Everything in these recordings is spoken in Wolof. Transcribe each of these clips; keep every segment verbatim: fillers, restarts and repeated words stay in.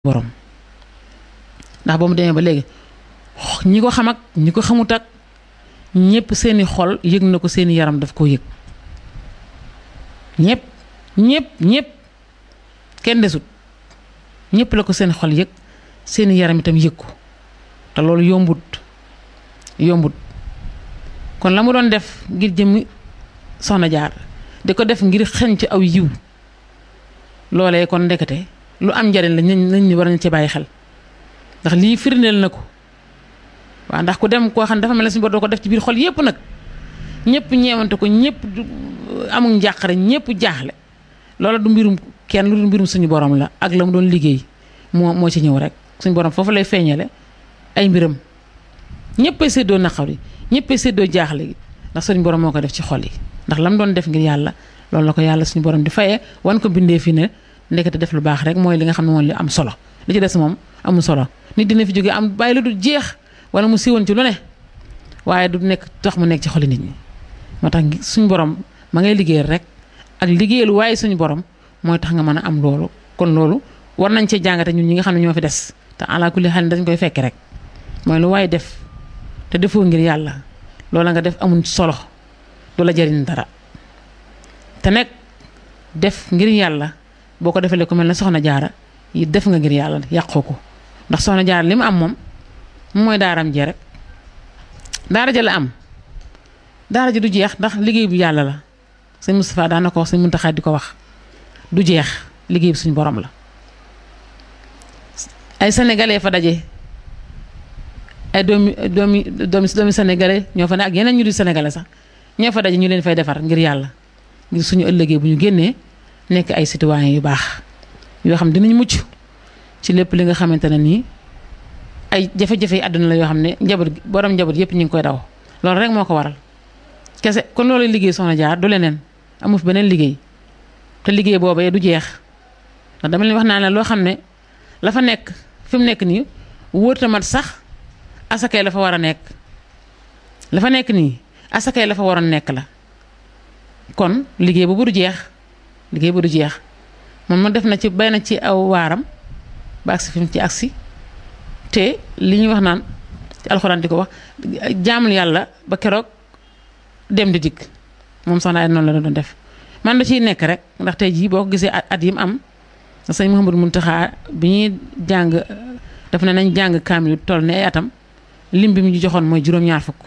borom ndax ba mu demee ba léegi ñi ko xam ak ñi ko xamut ak ñëpp seeni xol yëg na ko seeni yaram daf koo yëg ñëpp ñëpp ñëpp kenn desut ñëpp la ko seen xol yëg seeni yaram itam yëg ko te loolu yombut yombut kon la mu doon def ngir jëmmi soxna jaar di ko def ngir xeñ ci aw yiw loolee kon ndekete lu am njariñ la nañ ni war nañ ci bàyyi xel ndax lii firndeel na ko waaw ndax ku dem koo xam ne dafa mel ne suñu bor doo ko def ci biir xol yépp nag ñëpp ñeewante ko ñëpp amul njàqare ñëpp jaaxle loola du mbirum kenn lu du mbirum suñu borom la ak la mu doon liggéey moo moo ci ñëw rek suñu borom foofu lay feeñale ay mbiram ñëppay séddoo naqar yi ñëppay séddoo jaaxle gi ndax suñu borom moo ko def ci xol yi ndax la mu doon def ngir yàlla loolu la ko yàlla suñu borom di fayee wan ko bindee fi ne ndekete def lu baax rek mooy li nga xam ne moom li am solo li ci des moom amul solo nit dina fi jóge am bàyyi la du jeex wala mu siiwoon ci lu ne waaye du nekk tax mu nekk ci xoli nit ñi moo tax suñu borom ma ngay liggéeyal rek ak liggéeyal waaye suñu borom mooy tax nga mën a am loolu kon loolu war nañ cee jàngate ñun ñi nga xam ne ñoo fi des te ala kulli xel dañ koy fekke rek mooy lu waaye def te defoo ngir yàlla loola nga def amul solo du la jariñ dara te nekk def ngir yàlla boo ko defalee ku mel ne soxna jaara yi def nga ngir yàlla yàqoo ko ndax soxna jaara li mu am moom mooy daaram jee rek daara ja la am daara ji du jeex ndax liggéey bu yàlla la sëñ Moustapha daan na ko wax sëñ Muntaxa di ko wax du jeex liggéey bi suñu borom la ay sénégalais fa daje ay doomi doomi doomi doomi sénégalais ñoo fa ne ak yeneen ñu di sénégalais sax ñoo fa daje ñu leen fay defar ngir yàlla ngir suñu ëllëgee bu ñu génnee nekk ay citoyens yu baax yoo xam dinañ mucc ci lépp li nga xamante ne nii ay jafe-jafe yi àdduna la yoo xam ne njaboot borom njaboot yëpp ñu ngi koy daw loolu rek moo ko waral kese kon loolu liggéey soxna jaar du leneen amu fi beneen liggéey te liggéey boobee du jeex ndax dama leen wax naa ne loo xam ne la fa nekk fi mu nekk nii wóor tamat sax asakay la fa war a nekk la fa nekk nii asakay la fa waroon nekk la kon liggéey boobu du jeex liggéey bu du jeex moom ma def na ci bay na ci aw waaram ba agsi fi mu ci agsi te li ñuy wax naan ci alxuraan di ko wax jaamul yàlla ba keroog dem di dikk moom soxna ay noonu la doon def man da ciy nekk rek ndax tey jii boo ko gisee at yi mu am sëñ Mouhamadou Mountakha bi ñuy jàng daf ne nañ jàng kaamil toll ne ay atam lim bi mu ñu joxoon mooy juróom-ñaar fukk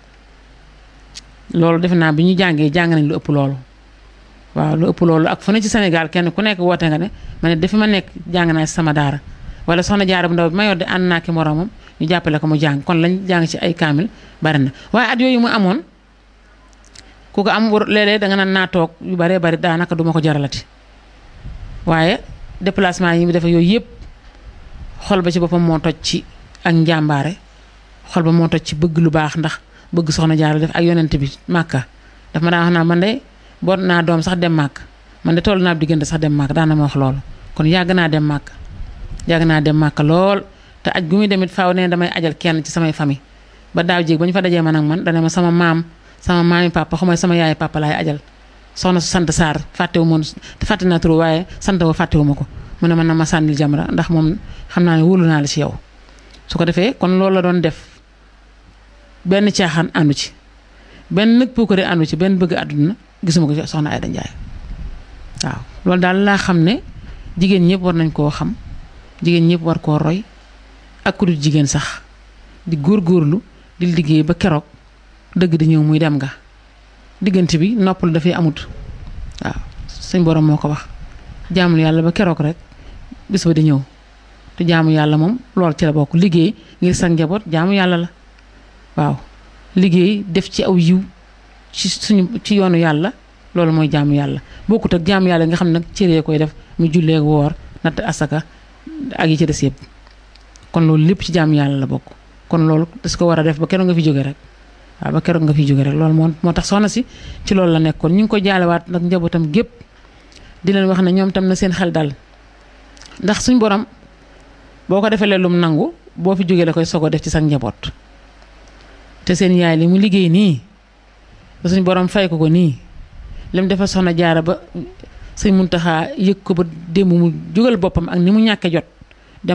loolu defe naa bi ñu jàngee jàng nañ lu ëpp loolu waaw lu ëpp loolu ak fu ne ci Sénégal kenn ku nekk woote nga ne ma ne dafa ma nekk jàng naa sama daara wala soxna jaara bu ndaw bi ma yor di ànd naa ki moromam ñu jàppale ko mu jàng kon lañ jàng ci ay kaamil bari na waaye at yooyu mu amoon ku ko am léeg-léeg danga naan naa toog yu baree bari daanaka duma ko jaralati waaye déplacement yi mu defe yooyu yëpp xol ba ci boppam moo toj ci ak njàmbaare xol ba moo toj ci bëgg lu baax ndax bëgg soxna jaara def ak yonent bi màkka daf ma daan wax naa man de boot naa doom sax dem màkk man de toll naa diggante sax dem màkk daana ma wax loolu kon yàgg naa dem màkk yàgg naa dem màkk lool te aj gu muy demit faaw ne damay ajal kenn ci samay famille ba daaw jéeg ba ñu fa dajee man ak man dana ma sama maam sama maami papa xamay sama yaay papa laay ajal soxna su sant Sarr fàttewu moon fàtte naa turu waaye sant wa fàttewu ma ko mu ne man na ma sànnil jamra ndax moom xam naa ne wóolu naa la ci yow su ko defee kon loolu la doon def benn caaxaan àndu ci benn nag puukare àndu ci benn bëgg àdduna gisuma ko soxna Ayda Njaay waaw loolu daal laa xam ne jigéen ñëpp war nañ koo xam jigéen ñëpp war koo roy ak ku dul jigéen sax di góorgóorlu di liggéey ba keroog dëgg di ñëw muy dem nga diggante bi noppal dafay amut waaw suñ borom moo ko wax jaamul yàlla ba keroog rek bis ba di ñëw te jaamu yàlla moom loolu ci la bokk liggéey ngir sa njaboot jaamu yàlla la waaw liggéey def ci aw yiw ci suñu ci yoonu yàlla loolu mooy jaamu yàlla bokkut ak jaamu yàlla nga xam ne nag cëree koy def mu jullee woor natt asaka ak yi ci des yëpp kon loolu lépp ci jaamu yàlla la bokk kon loolu das ko war a def ba keroog nga fi jóge rek waaw ba keroog nga fi jóge rek loolu moo moo tax soxna si ci loolu la nekkoon ñu ngi ko jaalewaat nag njabootam gépp di leen wax ne ñoom tam na seen xel dal ndax suñ borom boo ko defee lum nangu boo fi jógee la koy sogo def ci sa njaboot te seen yaay li mu liggéey nii ba suñ borom fay ko ko nii lim dafa soxna jaara ba sëñ Muntaxa yëg ko ba démb mu jógal boppam ak ni mu ñàkkee jot